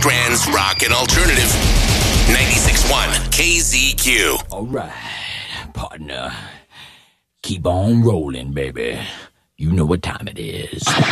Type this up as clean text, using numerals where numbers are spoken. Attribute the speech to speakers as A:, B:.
A: Grand's Rock and Alternative. 96.1 KZQ.
B: All right, partner. Keep on rolling, baby. You know what time it is.